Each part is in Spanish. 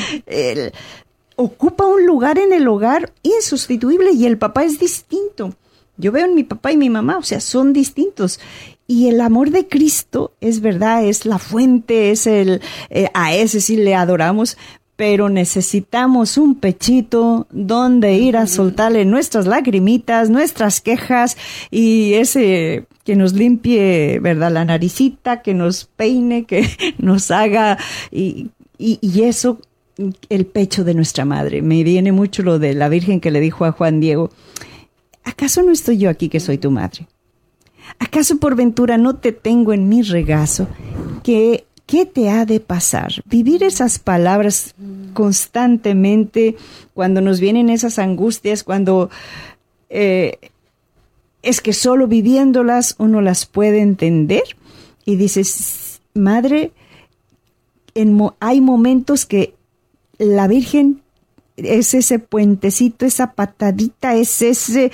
Él ocupa un lugar en el hogar insustituible y el papá es distinto. Yo veo en mi papá y mi mamá, o sea, son distintos. Y el amor de Cristo es verdad, es la fuente, es a ese sí le adoramos, pero necesitamos un pechito donde ir a soltarle nuestras lagrimitas, nuestras quejas y ese que nos limpie, ¿verdad? La naricita, que nos peine, que nos haga y eso, el pecho de nuestra madre. Me viene mucho lo de la Virgen que le dijo a Juan Diego, ¿acaso no estoy yo aquí que soy tu madre? ¿Acaso por ventura no te tengo en mi regazo? ¿Qué te ha de pasar? Vivir esas palabras constantemente cuando nos vienen esas angustias, cuando es que solo viviéndolas uno las puede entender. Y dices, madre, hay momentos que la Virgen es ese puentecito, esa patadita, es ese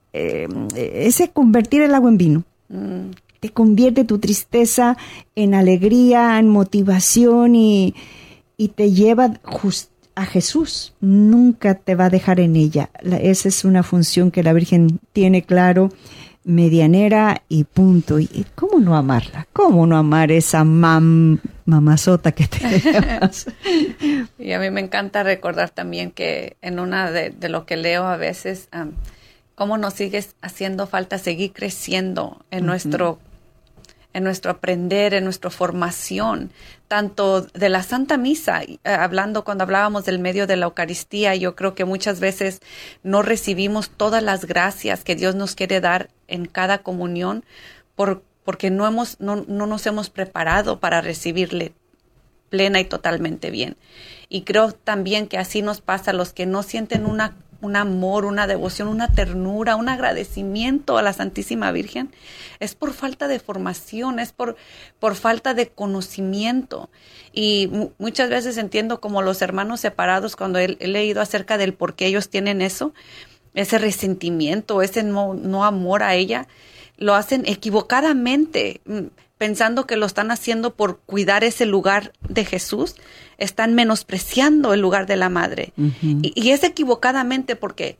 convertir el agua en vino. Te convierte tu tristeza en alegría, en motivación y te lleva a Jesús. Nunca te va a dejar en ella. Esa es una función que la Virgen tiene claro, medianera y punto. ¿Y cómo no amarla? ¿Cómo no amar esa mamazota que tenemos? Y a mí me encanta recordar también que en una de lo que leo a veces, cómo nos sigue haciendo falta seguir creciendo en nuestro aprender, en nuestra formación, tanto de la Santa Misa, cuando hablábamos del medio de la Eucaristía, yo creo que muchas veces no recibimos todas las gracias que Dios nos quiere dar en cada comunión, porque no nos hemos preparado para recibirle plena y totalmente bien. Y creo también que así nos pasa a los que no sienten un amor, una devoción, una ternura, un agradecimiento a la Santísima Virgen, es por falta de formación, es por falta de conocimiento. Y muchas veces entiendo como los hermanos separados, cuando he leído acerca del por qué ellos tienen eso, ese resentimiento, ese no amor a ella, lo hacen equivocadamente, pensando que lo están haciendo por cuidar ese lugar de Jesús, están menospreciando el lugar de la madre. Uh-huh. Y es equivocadamente porque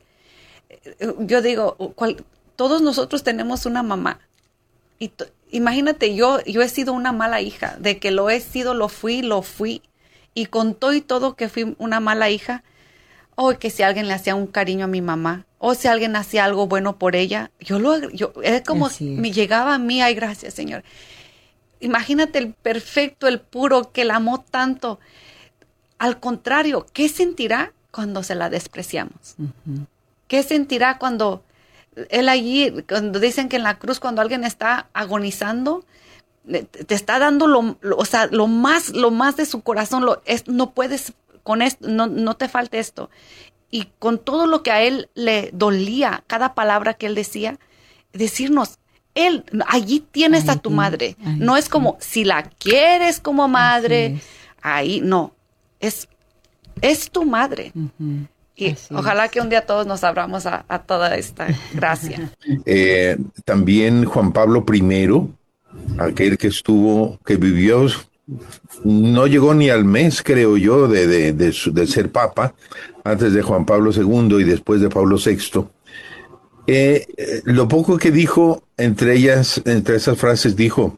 yo digo, todos nosotros tenemos una mamá. Y imagínate, yo he sido una mala hija, de que lo he sido, lo fui. Y con todo y todo que fui una mala hija, que si alguien le hacía un cariño a mi mamá, o si alguien hacía algo bueno por ella, es como me llegaba a mí, ay, gracias, Señor. Imagínate el perfecto, el puro, que la amó tanto. Al contrario, ¿qué sentirá cuando se la despreciamos? Uh-huh. ¿Qué sentirá cuando cuando dicen que en la cruz, cuando alguien está agonizando, te está dando lo más de su corazón, no puedes con esto, no te falte esto. Y con todo lo que a él le dolía, cada palabra que él decía, decirnos, allí tienes a tu madre. No es como, si la quieres como madre, ahí no. Es tu madre. Uh-huh. Y ojalá que un día todos nos abramos a toda esta gracia. También Juan Pablo I, aquel que vivió, no llegó ni al mes, creo yo, de ser papa, antes de Juan Pablo II y después de Pablo VI. Lo poco que dijo, entre esas frases dijo,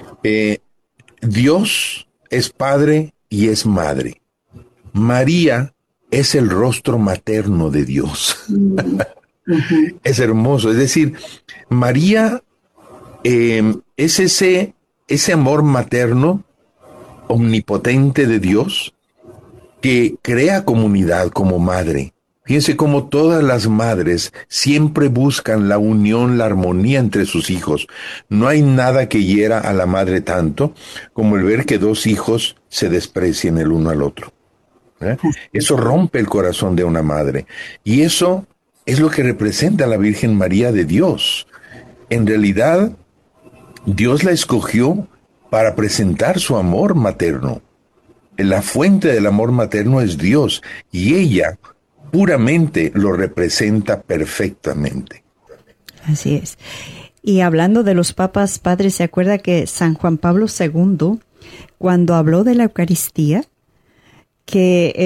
Dios es padre y es madre. María es el rostro materno de Dios. Uh-huh. Es hermoso. Es decir, María es ese amor materno omnipotente de Dios que crea comunidad como madre. Fíjense cómo todas las madres siempre buscan la unión, la armonía entre sus hijos. No hay nada que hiera a la madre tanto como el ver que dos hijos se desprecien el uno al otro. Eso rompe el corazón de una madre. Y eso es lo que representa la Virgen María de Dios. En realidad, Dios la escogió para presentar su amor materno. La fuente del amor materno es Dios, y ella puramente lo representa perfectamente. Así es. Y hablando de los papas, padre, ¿se acuerda que San Juan Pablo II, cuando habló de la Eucaristía, que